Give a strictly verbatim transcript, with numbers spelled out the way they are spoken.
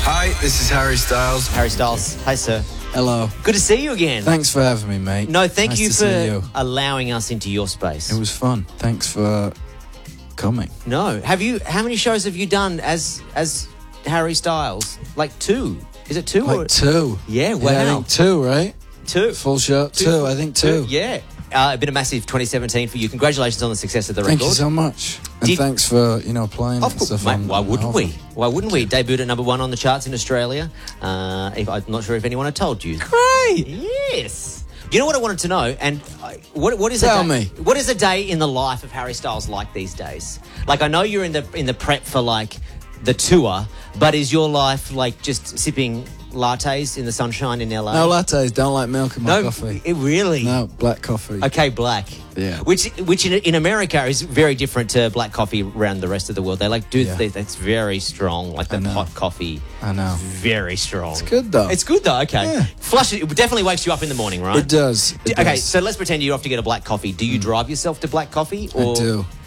Hi, this is Harry Styles. Harry Styles. Hi, sir. Hello. Good to see you again. Thanks for having me, mate. No, thank nice you to for see you. allowing us into your space. It was fun. Thanks for coming. No. Have you? How many shows have you done as as Harry Styles? Like two? Is it two? Like or? two. Yeah, wow. Yeah, I think two, right? Two. Full show. Two, two I think two. two yeah. Uh, been a massive twenty seventeen for you. Congratulations on the success of the Thank record. you so much. And Did, thanks for, you know, playing it of and course, stuff. mate, on, why on wouldn't we? Alpha. Why wouldn't we? Debuted at number one on the charts in Australia. Uh, if, I'm not sure if anyone had told you. Great. Yes. You know what I wanted to know? And I, what, what is Tell a day, me. What is a day in the life of Harry Styles like these days? Like, I know you're in the in the prep for like the tour, but is your life like just sipping lattes in the sunshine in L A? No lattes. Don't like milk in my No, coffee. it really. No, black coffee. Okay, black. Yeah. Which, which in, in America is very different to black coffee around the rest of the world. They like do Yeah. they, that's very strong, like the I know. hot coffee. I know. Very strong. It's good, though. It's good though. Okay. Yeah. Flush it. It definitely wakes you up in the morning, right? It does. It okay, does. so let's pretend you're off to get a black coffee. Do you drive yourself to black coffee? Or I do.